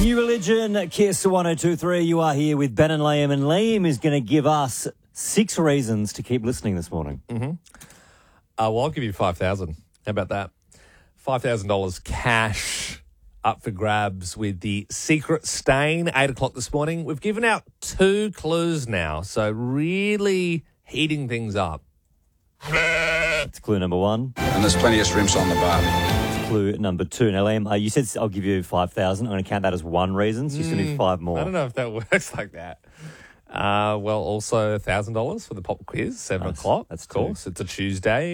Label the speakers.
Speaker 1: New Religion, Kiss 1023. You are here with Ben and Liam, and Liam is going to give us 6 reasons to keep listening this morning.
Speaker 2: Well, I'll give you $5,000. How about that? $5,000 cash up for grabs with the Secret Stain, 8 o'clock this morning. We've given out 2 clues now, so really heating things up.
Speaker 1: That's clue number 1.
Speaker 3: And there's plenty of shrimps on the barbie.
Speaker 1: Clue number 2. Now, Liam, you said I'll give you 5,000. I'm going to count that as 1 reason, so you're going to need 5 more.
Speaker 2: I don't know if that works like that. Well, also $1,000 for the pop quiz, 7 o'clock.
Speaker 1: That's
Speaker 2: of course. It's a Tuesday.